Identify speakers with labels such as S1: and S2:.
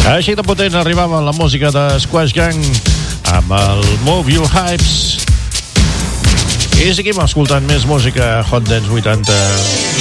S1: Així de potent arribava la música de Squash Gang amb el Move Your Hypes. I seguim escoltant més música Hot Dance 80.